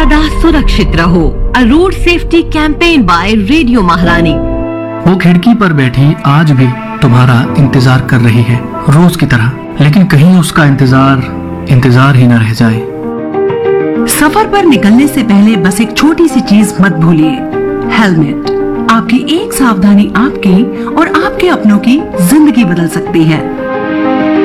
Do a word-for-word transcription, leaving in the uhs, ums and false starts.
सदा सुरक्षित रहो। अ road safety campaign bye radio महारानी। वो खिड़की पर बैठी आज भी तुम्हारा इंतजार कर रही है रोज की तरह, लेकिन कहीं उसका इंतजार इंतजार ही न रह जाए। सफर पर निकलने से पहले बस एक छोटी सी चीज मत भूलिए, हेलमेट। आपकी एक सावधानी आपकी और आपके अपनों की जिंदगी बदल सकती है।